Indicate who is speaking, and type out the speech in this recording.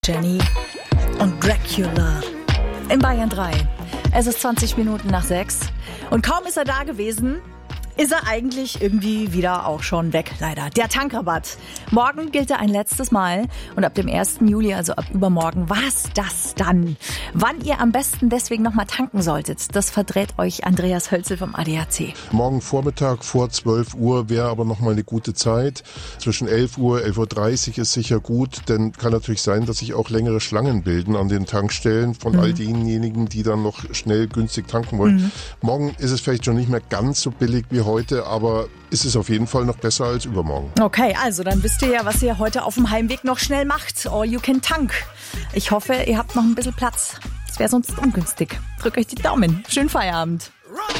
Speaker 1: Jenny und Dracula in Bayern 3. Es ist 20 Minuten nach 6 und kaum ist er da gewesen, ist er eigentlich irgendwie wieder auch schon weg, leider. Der Tankrabatt. Morgen gilt er ein letztes Mal und ab dem 1. Juli, also ab übermorgen, war's das dann. Wann ihr am besten deswegen nochmal tanken solltet, das verrät euch Andreas Hölzel vom ADAC.
Speaker 2: Morgen Vormittag vor 12 Uhr wäre aber nochmal eine gute Zeit. Zwischen 11 Uhr, 11.30 Uhr ist sicher gut, denn kann natürlich sein, dass sich auch längere Schlangen bilden an den Tankstellen von all denjenigen, die dann noch schnell günstig tanken wollen. Morgen ist es vielleicht schon nicht mehr ganz so billig wie heute, aber ist es auf jeden Fall noch besser als übermorgen.
Speaker 1: Okay, also dann wisst ihr ja, was ihr heute auf dem Heimweg noch schnell macht. All you can tank. Ich hoffe, ihr habt noch ein bisschen Platz. Das wäre sonst ungünstig. Drückt euch die Daumen. Schönen Feierabend.